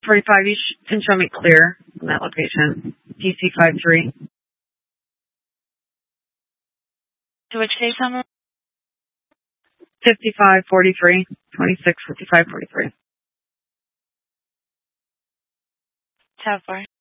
45, you can show me clear on that location. DC53. To which case number? 5543. 265543. Tab 4.